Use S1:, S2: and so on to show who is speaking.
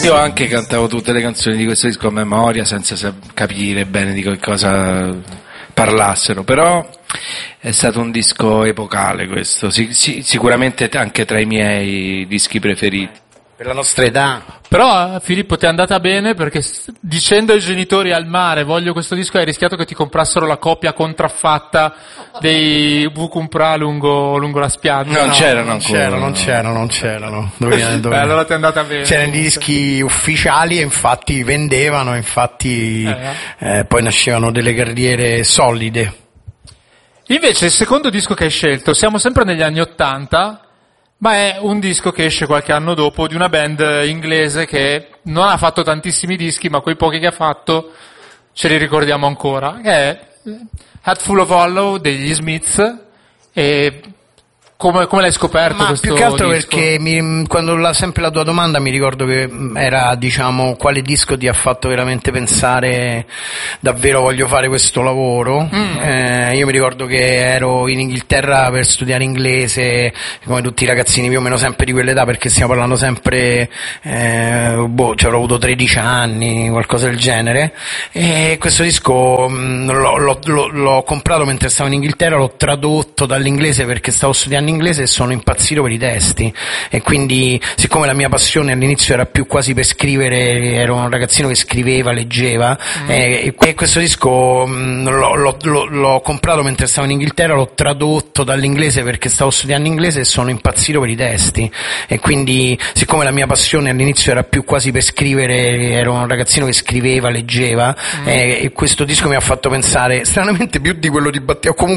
S1: Io anche cantavo tutte le canzoni di questo disco a memoria senza capire bene di che cosa parlassero, però è stato un disco epocale questo, sicuramente anche tra i miei dischi preferiti.
S2: Per la nostra età.
S3: Però Filippo ti è andata bene, perché dicendo ai genitori al mare voglio questo disco hai rischiato che ti comprassero la copia contraffatta dei Vukumpra lungo la spiaggia.
S1: Non c'erano ancora.
S2: Non c'erano.
S3: Beh, allora ti è andata bene.
S2: C'erano i dischi ufficiali e infatti vendevano, poi nascevano delle carriere solide.
S3: Invece il secondo disco che hai scelto, siamo sempre negli anni '80, ma è un disco che esce qualche anno dopo, di una band inglese che non ha fatto tantissimi dischi, ma quei pochi che ha fatto ce li ricordiamo ancora, che è Hatful of Hollow degli Smiths. E come l'hai scoperto?
S2: Ma
S3: questo
S2: più che altro
S3: disco?
S2: perché quando sempre la tua domanda mi ricordo che era, diciamo, quale disco ti ha fatto veramente pensare davvero voglio fare questo lavoro. Io mi ricordo che ero in Inghilterra per studiare inglese, come tutti i ragazzini più o meno sempre di quell'età, perché stiamo parlando sempre ci avrò avuto 13 anni, qualcosa del genere, e questo disco l'ho comprato mentre stavo in Inghilterra, l'ho tradotto dall'inglese perché stavo studiando in inglese e sono impazzito per i testi, e quindi siccome la mia passione all'inizio era più quasi per scrivere, ero un ragazzino che scriveva, leggeva, e questo disco l'ho comprato mentre stavo in Inghilterra, l'ho tradotto dall'inglese perché stavo studiando inglese e sono impazzito per i testi, e quindi siccome la mia passione all'inizio era più quasi per scrivere, ero un ragazzino che scriveva, leggeva, e questo disco mi ha fatto pensare stranamente più di quello di Battiato, comunque